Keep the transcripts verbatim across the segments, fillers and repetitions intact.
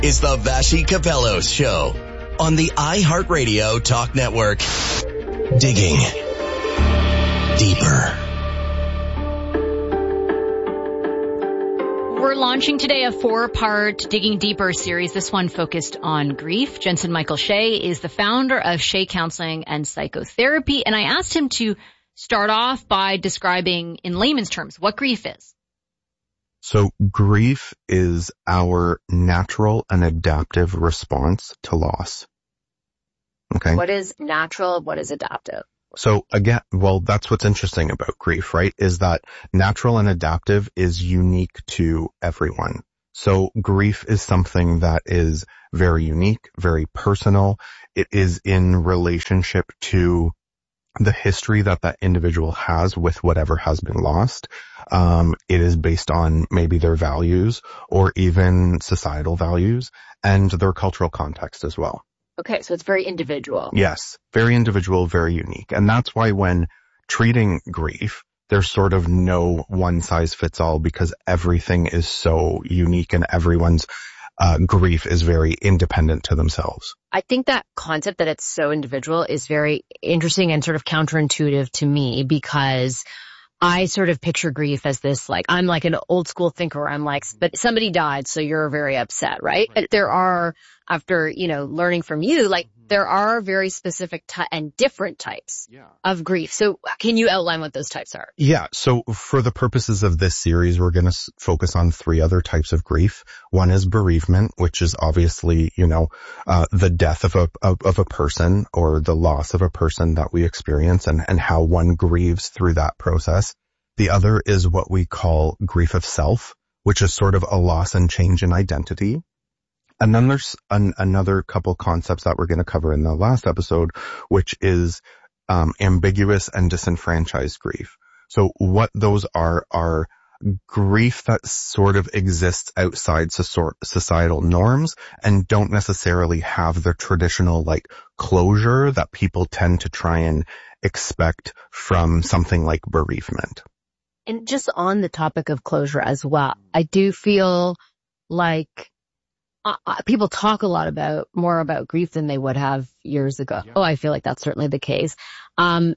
is the Vassy Capellos Show on the iHeartRadio Talk Network. Digging deeper. We're launching today a four-part Digging Deeper series, this one focused on grief. Jensen Michael Shea is the founder of Shea Counseling and Psychotherapy, and I asked him to start off by describing in layman's terms what grief is. So grief is our natural and adaptive response to loss. Okay. What is natural? What is adaptive? So again, well, that's what's interesting about grief, right? Is that natural and adaptive is unique to everyone. So grief is something that is very unique, very personal. It is in relationship to the history that that individual has with whatever has been lost. Um, it is based on maybe their values or even societal values and their cultural context as well. Okay, so it's very individual. Yes, very individual, very unique. And that's why when treating grief, there's sort of no one size fits all because everything is so unique and everyone's uh, grief is very independent to themselves. I think that concept that it's so individual is very interesting and sort of counterintuitive to me because I sort of picture grief as this, like, I'm like an old school thinker. I'm like, but somebody died, so you're very upset, right? But there are, after, you know, learning from you, like, there are very specific ty- and different types yeah. of grief. So can you outline what those types are? Yeah. So for the purposes of this series, we're going to s- focus on three other types of grief. One is bereavement, which is obviously, you know, uh, the death of a, of, of a person or the loss of a person that we experience and, and how one grieves through that process. The other is what we call grief of self, which is sort of a loss and change in identity. And then there's an, another couple concepts that we're going to cover in the last episode, which is um, ambiguous and disenfranchised grief. So what those are, are grief that sort of exists outside societal norms and don't necessarily have the traditional like closure that people tend to try and expect from something like bereavement. And just on the topic of closure as well, I do feel like Uh, people talk a lot about, more about grief than they would have years ago. Yeah. Oh, I feel like that's certainly the case. Um,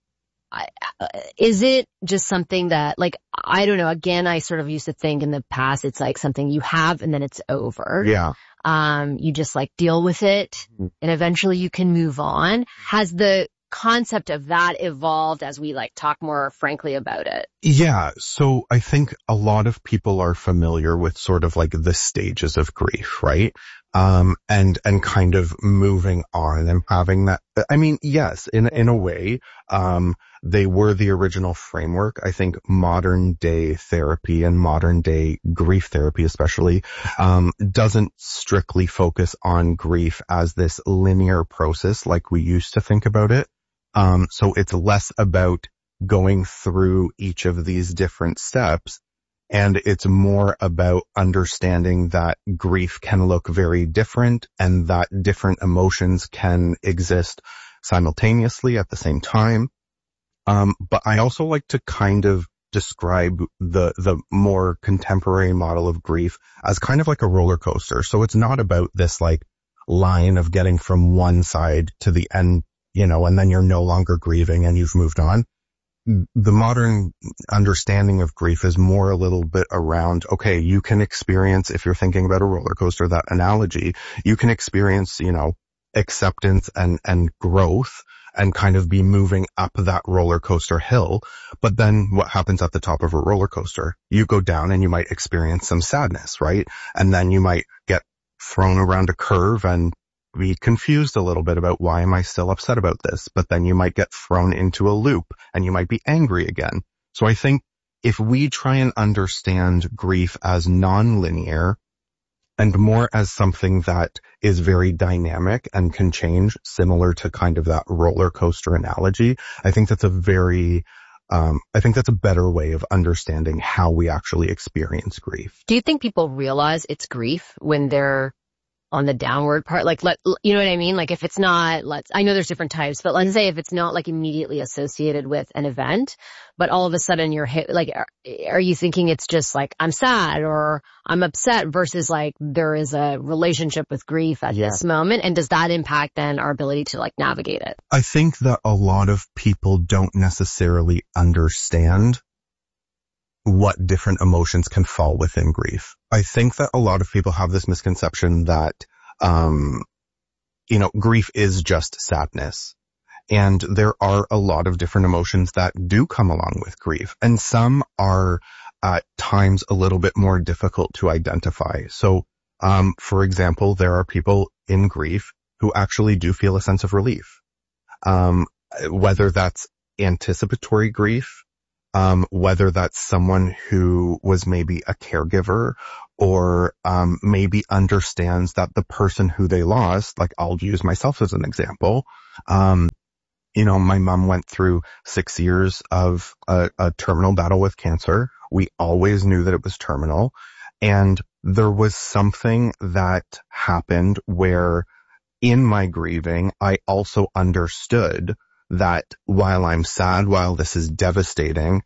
I, uh, is it just something that, like, I don't know, again, I sort of used to think in the past it's like something you have and then it's over. Yeah. Um, you just like deal with it mm-hmm. and eventually you can move on. Has the concept of that evolved as we like talk more frankly about it? Yeah. So I think a lot of people are familiar with sort of like the stages of grief, right? Um, and, and kind of moving on and having that. I mean, yes, in, in a way, um, they were the original framework. I think modern day therapy and modern day grief therapy especially, um, doesn't strictly focus on grief as this linear process like we used to think about it. Um, so it's less about going through each of these different steps, and it's more about understanding that grief can look very different and that different emotions can exist simultaneously at the same time. Um, but I also like to kind of describe the, the more contemporary model of grief as kind of like a roller coaster. So it's not about this like line of getting from one side to the end, you know, and then you're no longer grieving and you've moved on. The modern understanding of grief is more a little bit around, okay, you can experience, if you're thinking about a roller coaster, that analogy, you can experience, you know, acceptance and, and growth and kind of be moving up that roller coaster hill. But then what happens at the top of a roller coaster? You go down and you might experience some sadness, right? And then you might get thrown around a curve and be confused a little bit about why am I still upset about this? But then you might get thrown into a loop and you might be angry again. So I think if we try and understand grief as non-linear and more as something that is very dynamic and can change, similar to kind of that roller coaster analogy, I think that's a very, um, I think that's a better way of understanding how we actually experience grief. Do you think people realize it's grief when they're on the downward part, like let, you know what I mean? Like if it's not, let's, I know there's different types, but let's say if it's not like immediately associated with an event, but all of a sudden you're hit, like, are, are you thinking it's just like, I'm sad or I'm upset versus like there is a relationship with grief at yeah. this moment? And does that impact then our ability to like navigate it? I think that a lot of people don't necessarily understand what different emotions can fall within grief. I think that a lot of people have this misconception that, um, you know, grief is just sadness. And there are a lot of different emotions that do come along with grief. And some are at times a little bit more difficult to identify. So, um, for example, there are people in grief who actually do feel a sense of relief. Um, whether that's anticipatory grief, Um, whether that's someone who was maybe a caregiver or, um, maybe understands that the person who they lost, like I'll use myself as an example. Um, you know, my mom went through six years of a, a terminal battle with cancer. We always knew that it was terminal. And there was something that happened where in my grieving, I also understood that while I'm sad, while this is devastating,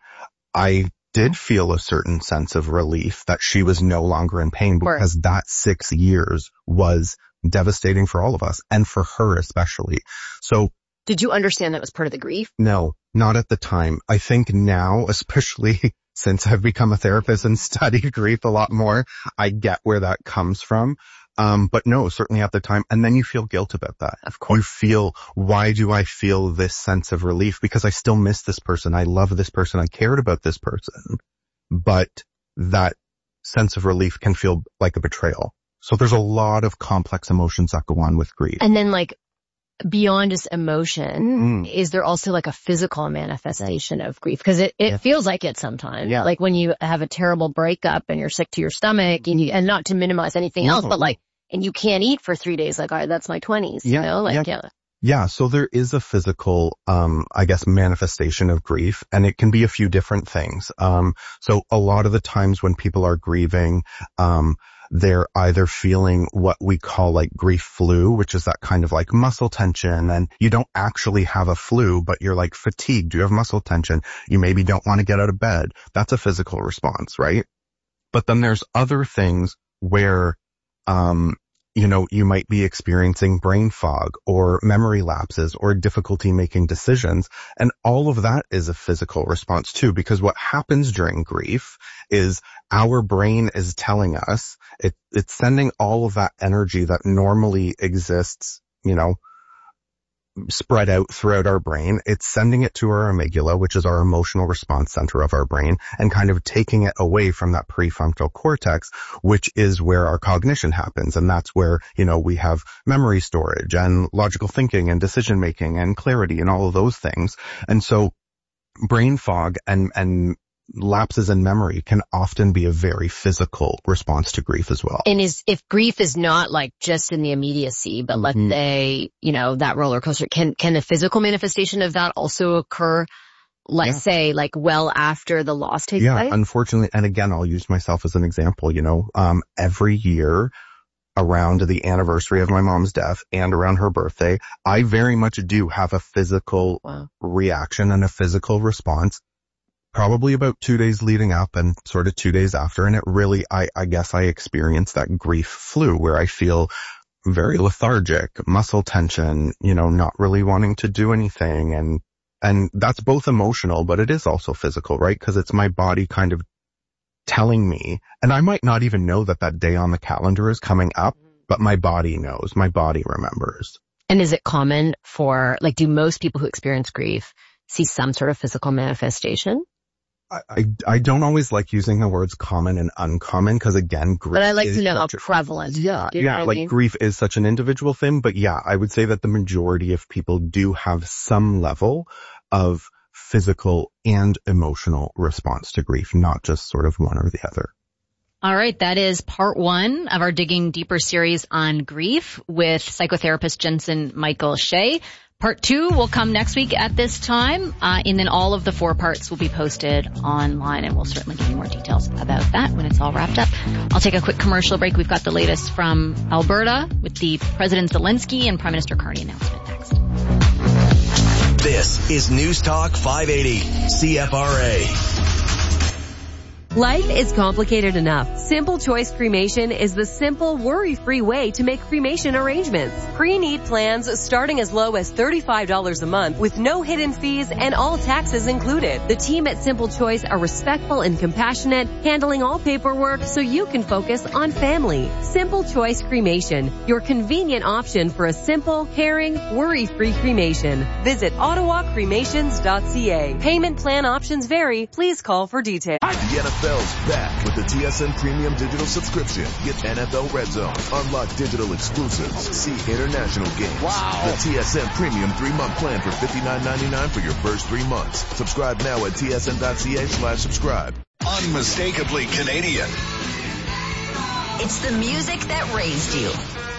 I did feel a certain sense of relief that she was no longer in pain because that six years was devastating for all of us and for her especially. So did you understand that was part of the grief? No, not at the time. I think now, especially since I've become a therapist and studied grief a lot more, I get where that comes from. Um, but no, certainly at the time. And then you feel guilt about that. Of course. You feel, why do I feel this sense of relief? Because I still miss this person. I love this person. I cared about this person. But that sense of relief can feel like a betrayal. So there's a lot of complex emotions that go on with grief. And then like beyond just emotion, Mm. is there also like a physical manifestation of grief? Because it, it Yeah. feels like it sometimes. Yeah. Like when you have a terrible breakup and you're sick to your stomach and you, and not to minimize anything No. else, but like, and you can't eat for three days, like, all right, that's my twenties, Yeah, you know, like, yeah. yeah. Yeah, so there is a physical, um, I guess, manifestation of grief, and it can be a few different things. Um, so a lot of the times when people are grieving, um, they're either feeling what we call like grief flu, which is that kind of like muscle tension, and you don't actually have a flu, but you're like fatigued, you have muscle tension, you maybe don't want to get out of bed. That's a physical response, right? But then there's other things where, um, you know, you might be experiencing brain fog or memory lapses or difficulty making decisions. And all of that is a physical response too, because what happens during grief is our brain is telling us, it, it's sending all of that energy that normally exists, you know, spread out throughout our brain. It's sending it to our amygdala, which is our emotional response center of our brain, and kind of taking it away from that prefrontal cortex, which is where our cognition happens. And that's where, you know, we have memory storage and logical thinking and decision making and clarity and all of those things. And so brain fog and, and lapses in memory can often be a very physical response to grief as well. And is, if grief is not like just in the immediacy, but let's Mhm. say, you know, that roller coaster, can, can the physical manifestation of that also occur, let's Yeah. say, like well after the loss takes Yeah, place? unfortunately, and again, I'll use myself as an example, you know, um, every year around the anniversary of my mom's death and around her birthday, I very much do have a physical Wow. reaction and a physical response. Probably about two days leading up and sort of two days after. And it really, I, I guess I experienced that grief flu where I feel very lethargic, muscle tension, you know, not really wanting to do anything. And, and that's both emotional, but it is also physical, right? Because it's my body kind of telling me, and I might not even know that that day on the calendar is coming up, but my body knows, my body remembers. And is it common for, like, do most people who experience grief see some sort of physical manifestation? I, I, I don't always like using the words common and uncommon because again, grief But I like is to know how such a- prevalent. Yeah, Do you know yeah, what I like mean? grief is such an individual thing, but yeah, I would say that the majority of people do have some level of physical and emotional response to grief, not just sort of one or the other. All right, that is part one of our Digging Deeper series on grief with psychotherapist Jensen Michael Shea. Part two will come next week at this time, uh, and then all of the four parts will be posted online, and we'll certainly give you more details about that when it's all wrapped up. I'll take a quick commercial break. We've got the latest from Alberta with the President Zelensky and Prime Minister Carney announcement next. This is News Talk five eighty C F R A. Life is complicated enough. Simple Choice Cremation is the simple, worry-free way to make cremation arrangements. Pre-need plans starting as low as thirty-five dollars a month with no hidden fees and all taxes included. The team at Simple Choice are respectful and compassionate, handling all paperwork so you can focus on family. Simple Choice Cremation, your convenient option for a simple, caring, worry-free cremation. Visit ottawa cremations dot c a. Payment plan options vary. Please call for details. The N F L's back with the T S N Premium Digital Subscription. Get N F L Red Zone, unlock digital exclusives, see international games. Wow. The T S N Premium three-month plan for fifty-nine ninety-nine for your first three months. Subscribe now at T S N dot c a slash subscribe. Unmistakably Canadian. It's the music that raised you.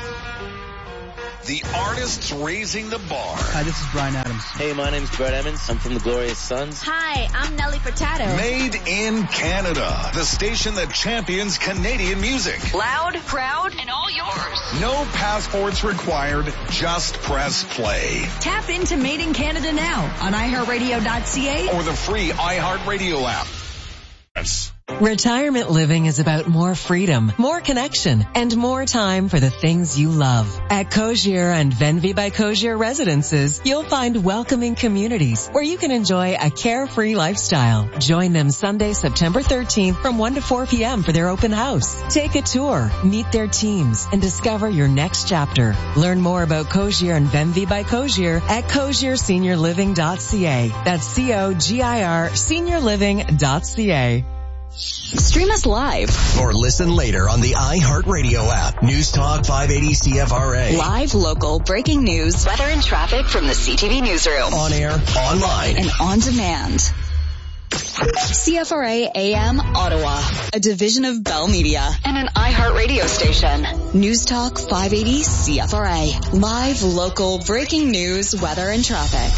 The artists raising the bar. Hi, this is Bryan Adams. Hey, my name's Brett Emmons. I'm from the Glorious Sons. Hi, I'm Nelly Furtado. Made in Canada. The station that champions Canadian music. Loud, proud, and all yours. No passports required. Just press play. Tap into Made in Canada now on i heart radio dot c a or the free iHeartRadio app. Yes. Retirement living is about more freedom, more connection, and more time for the things you love. At Cogir and Venvi by Cogir Residences, you'll find welcoming communities where you can enjoy a carefree lifestyle. Join them Sunday, September thirteenth from one to four p.m. for their open house. Take a tour, meet their teams, and discover your next chapter. Learn more about Cogir and Venvi by Cogir at cogir senior living dot c a. That's C O G I R senior living dot c a. Stream us live or listen later on the iHeartRadio app. News Talk five eighty C F R A. Live, local, breaking news, weather and traffic from the C T V newsroom. On air, online, and on demand. C F R A A M Ottawa, a division of Bell Media and an iHeartRadio station. News Talk five eighty C F R A. Live, local, breaking news, weather and traffic.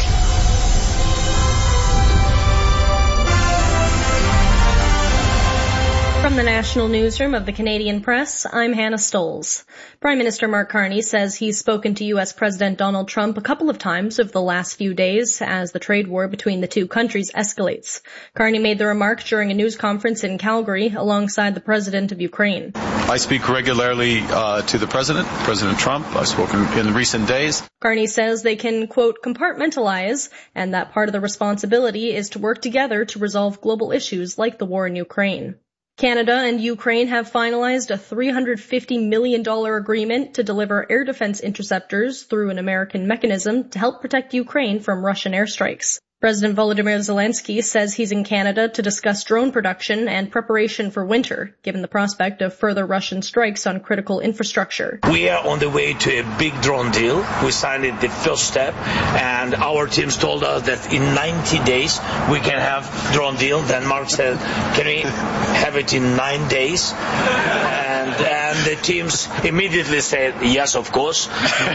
From the National Newsroom of the Canadian Press, I'm Hannah Stoles. Prime Minister Mark Carney says he's spoken to U S President Donald Trump a couple of times over the last few days as the trade war between the two countries escalates. Carney made the remark during a news conference in Calgary alongside the President of Ukraine. I speak regularly uh, to the President, President Trump. I've spoken in recent days. Carney says they can, quote, compartmentalize, and that part of the responsibility is to work together to resolve global issues like the war in Ukraine. Canada and Ukraine have finalized a three hundred fifty million dollars agreement to deliver air defense interceptors through an American mechanism to help protect Ukraine from Russian airstrikes. President Volodymyr Zelensky says he's in Canada to discuss drone production and preparation for winter, given the prospect of further Russian strikes on critical infrastructure. We are on the way to a big drone deal. We signed it the first step, and our teams told us that in ninety days we can have drone deal. Then Mark said, can we have it in nine days? And, and the teams immediately said, yes, of course.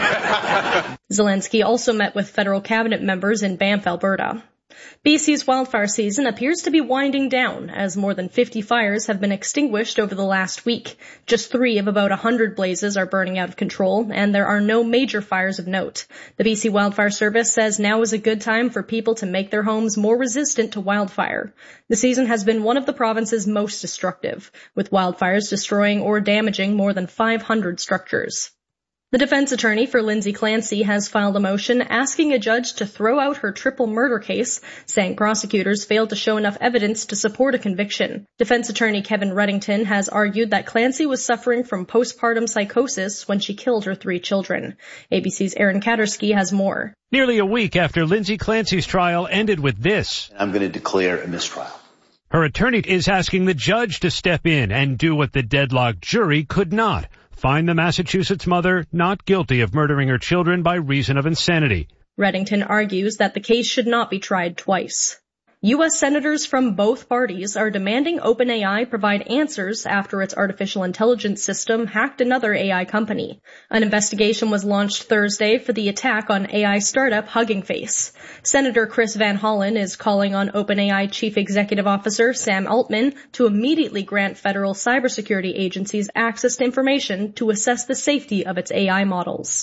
Zelensky also met with federal cabinet members in Banff, Alberta. B C's wildfire season appears to be winding down as more than fifty fires have been extinguished over the last week. Just three of about one hundred blazes are burning out of control, and there are no major fires of note. The B C Wildfire Service says now is a good time for people to make their homes more resistant to wildfire. The season has been one of the province's most destructive, with wildfires destroying or damaging more than five hundred structures. The defense attorney for Lindsay Clancy has filed a motion asking a judge to throw out her triple murder case, saying prosecutors failed to show enough evidence to support a conviction. Defense attorney Kevin Reddington has argued that Clancy was suffering from postpartum psychosis when she killed her three children. A B C's Aaron Katersky has more. Nearly a week after Lindsay Clancy's trial ended with this. I'm going to declare a mistrial. Her attorney is asking the judge to step in and do what the deadlocked jury could not. Find the Massachusetts mother not guilty of murdering her children by reason of insanity. Reddington argues that the case should not be tried twice. U S senators from both parties are demanding OpenAI provide answers after its artificial intelligence system hacked another A I company. An investigation was launched Thursday for the attack on A I startup Hugging Face. Senator Chris Van Hollen is calling on OpenAI Chief Executive Officer Sam Altman to immediately grant federal cybersecurity agencies access to information to assess the safety of its A I models.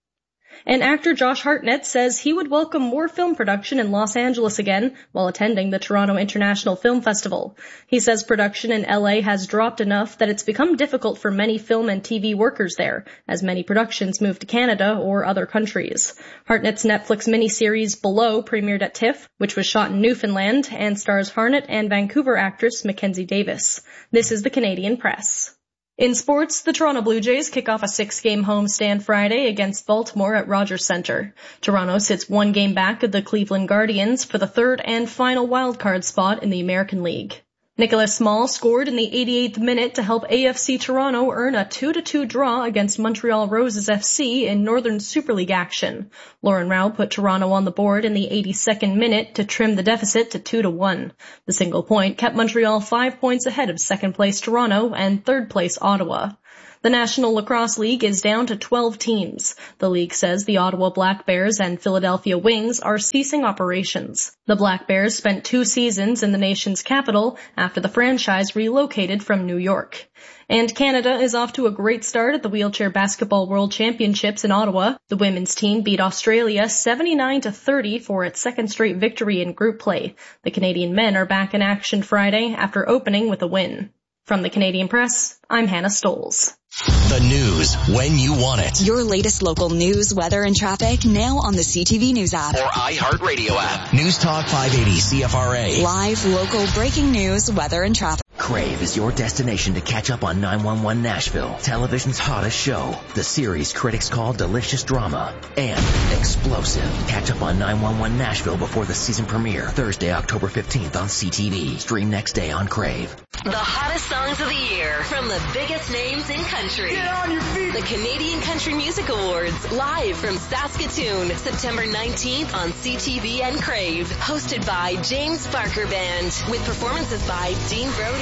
And actor Josh Hartnett says he would welcome more film production in Los Angeles again while attending the Toronto International Film Festival. He says production in L A has dropped enough that it's become difficult for many film and T V workers there, as many productions move to Canada or other countries. Hartnett's Netflix miniseries Below premiered at TIFF, which was shot in Newfoundland, and stars Hartnett and Vancouver actress Mackenzie Davis. This is the Canadian Press. In sports, the Toronto Blue Jays kick off a six-game homestand Friday against Baltimore at Rogers Centre. Toronto sits one game back of the Cleveland Guardians for the third and final wildcard spot in the American League. Nicholas Small scored in the eighty-eighth minute to help A F C Toronto earn a two to two draw against Montreal Roses F C in Northern Super League action. Lauren Rao put Toronto on the board in the eighty-second minute to trim the deficit to two to one. The single point kept Montreal five points ahead of second place Toronto and third place Ottawa. The National Lacrosse League is down to twelve teams. The league says the Ottawa Black Bears and Philadelphia Wings are ceasing operations. The Black Bears spent two seasons in the nation's capital after the franchise relocated from New York. And Canada is off to a great start at the Wheelchair Basketball World Championships in Ottawa. The women's team beat Australia seventy-nine to thirty for its second straight victory in group play. The Canadian men are back in action Friday after opening with a win. From the Canadian Press, I'm Hannah Stoles. The news when you want it. Your latest local news, weather, and traffic now on the C T V News app. Or iHeartRadio app. News Talk five eighty C F R A. Live, local, breaking news, weather, and traffic. Crave is your destination to catch up on nine one one Nashville, television's hottest show. The series critics call delicious drama and explosive. Catch up on nine one one Nashville before the season premiere, Thursday, October fifteenth on C T V. Stream next day on Crave. The hottest songs of the year from the biggest names in country. Get on your feet. The Canadian Country Music Awards, live from Saskatoon, September nineteenth on C T V and Crave. Hosted by James Barker Band, with performances by Dean Brody,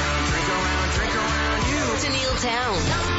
Tennille Town,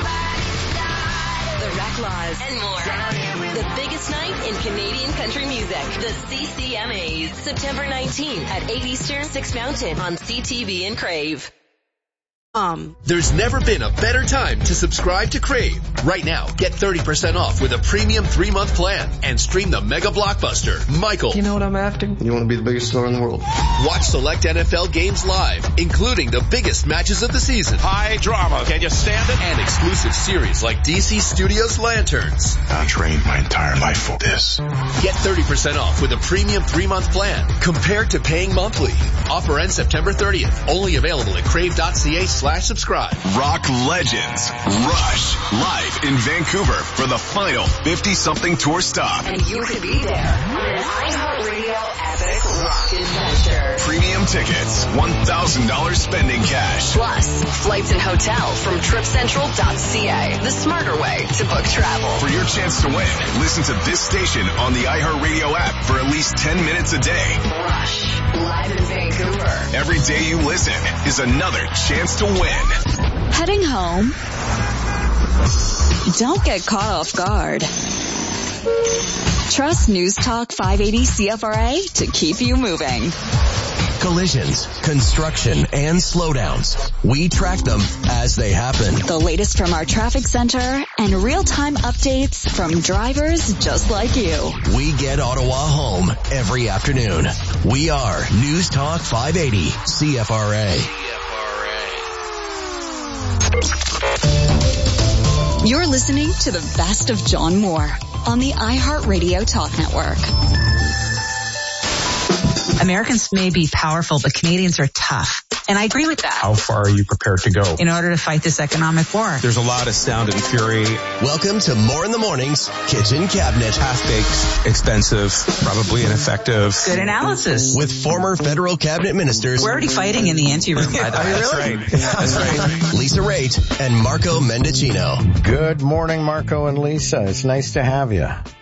The Reclaws, and more. The biggest night in Canadian country music, the C C M As, September nineteenth at eight Eastern, six Mountain on C T V and Crave. Um. There's never been a better time to subscribe to Crave. Right now, get thirty percent off with a premium three-month plan and stream the mega blockbuster, Michael. You know what I'm after? You want to be the biggest star in the world. Watch select N F L games live, including the biggest matches of the season. High drama. Can you stand it? And exclusive series like D C Studios Lanterns. I trained my entire life for this. Get thirty percent off with a premium three-month plan compared to paying monthly. Offer ends September thirtieth. Only available at crave.ca slash subscribe. Rock legends Rush live in Vancouver for the final fifty-something tour stop. And you could be there on an iHeartRadio epic rock adventure. Premium tickets, one thousand dollars spending cash. Plus, flights and hotel from trip central dot c a, the smarter way to book travel. For your chance to win, listen to this station on the iHeartRadio app for at least ten minutes a day. Rush, live in Vancouver. Every day you listen is another chance to win. Heading home? Don't get caught off guard. Trust News Talk five eighty C F R A to keep you moving. Collisions, construction, and slowdowns. We track them as they happen. The latest from our traffic center and real-time updates from drivers just like you. We get Ottawa home every afternoon. We are News Talk five eighty C F R A. You're listening to the best of John Moore on the iHeartRadio Talk Network. Americans may be powerful, but Canadians are tough. And I agree with that. How far are you prepared to go in order to fight this economic war? There's a lot of sound and fury. Welcome to More in the Morning's Kitchen Cabinet. Half-baked, expensive, probably ineffective. Good analysis. With former federal cabinet ministers. We're already fighting in the anteroom, by the way. That's really? right. That's right. Lisa Raitt and Marco Mendicino. Good morning, Marco and Lisa. It's nice to have you.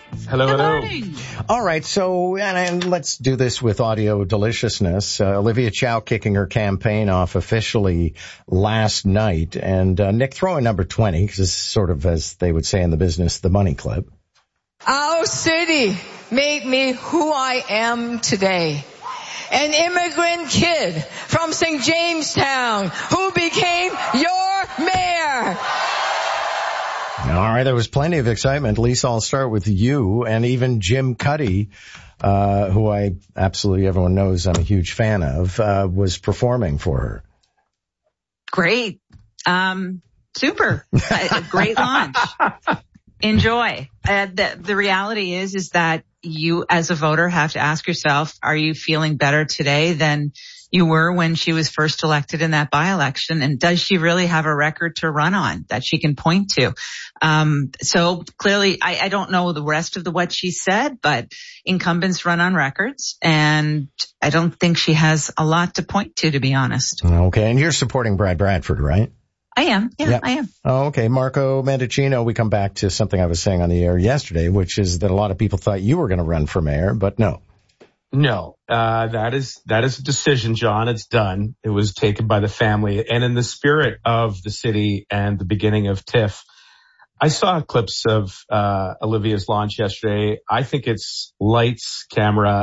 Hello, Good hello. morning. All right, so and, and let's do this with audio deliciousness. Uh, Olivia Chow kicking her campaign off officially last night. And uh, Nick, throw in number twenty, because this is sort of, as they would say in the business, the money clip. Our city made me who I am today. An immigrant kid from Saint Jamestown who became your mayor. All right, there was plenty of excitement. Lisa, I'll start with you, and even Jim Cuddy, uh, who I absolutely everyone knows I'm a huge fan of, uh, was performing for her. Great. Um, super. A great launch. Enjoy. Uh, the, the reality is, is that you as a voter have to ask yourself, are you feeling better today than you were when she was first elected in that by-election? And does she really have a record to run on that she can point to? Um, so clearly, I, I don't know the rest of the what she said, but incumbents run on records, and I don't think she has a lot to point to, to be honest. Okay, and you're supporting Brad Bradford, right? I am. Yeah, yep. I am. Oh, okay. Marco Mendicino, we come back to something I was saying on the air yesterday, which is that a lot of people thought you were going to run for mayor, but no. No, uh, that is, that is a decision, John. It's done. It was taken by the family. And in the spirit of the city and the beginning of TIFF, I saw clips of, uh, Olivia's launch yesterday. I think it's lights, camera,